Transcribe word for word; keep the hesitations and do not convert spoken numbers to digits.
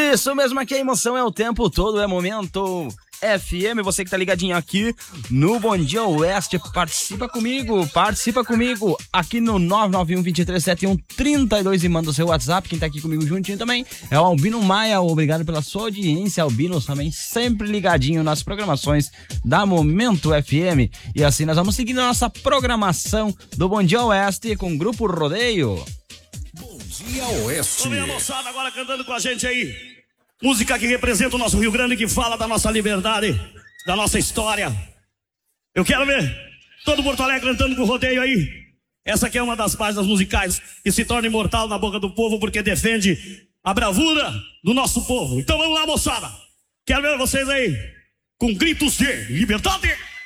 Isso mesmo, aqui a emoção é o tempo todo, é momento F M, você que tá ligadinho aqui no Bom Dia Oeste, participa comigo, participa comigo aqui no nove nove um, dois três sete um, três dois e manda o seu WhatsApp. Quem tá aqui comigo juntinho também é o Albino Maia, obrigado pela sua audiência, Albino, também sempre ligadinho nas programações da Momento F M. E assim nós vamos seguindo a nossa programação do Bom Dia Oeste com o Grupo Rodeio. Bom Dia Oeste. Vamos ver a moçada agora cantando com a gente aí. Música que representa o nosso Rio Grande, que fala da nossa liberdade, da nossa história. Eu quero ver todo Porto Alegre cantando com o rodeio aí. Essa aqui é uma das páginas musicais que se torna imortal na boca do povo, porque defende a bravura do nosso povo. Então vamos lá, moçada. Quero ver vocês aí com gritos de liberdade.